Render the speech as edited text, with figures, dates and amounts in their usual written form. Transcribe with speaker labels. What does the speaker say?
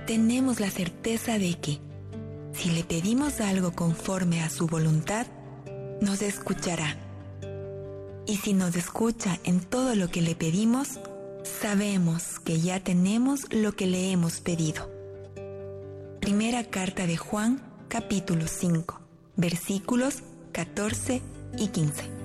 Speaker 1: tenemos la certeza de que, si le pedimos algo conforme a su voluntad, nos escuchará. Y si nos escucha en todo lo que le pedimos, sabemos que ya tenemos lo que le hemos pedido. Primera carta de Juan, capítulo 5, versículos 14 y 15.